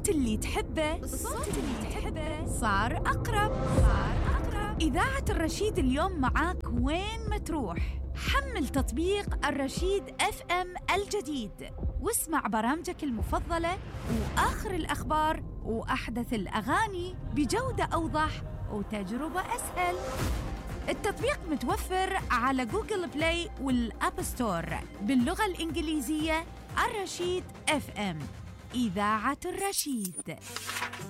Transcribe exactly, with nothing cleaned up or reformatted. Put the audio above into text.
الصوت اللي تحبه الصوت اللي تحبه صار أقرب صار أقرب إذاعة الرشيد اليوم معاك وين ما تروح. حمل تطبيق الرشيد اف ام الجديد واسمع برامجك المفضلة وآخر الأخبار وأحدث الأغاني بجودة أوضح وتجربة أسهل. التطبيق متوفر على جوجل بلاي والأب ستور باللغة الإنجليزية. الرشيد اف ام، إذاعة الرشيد.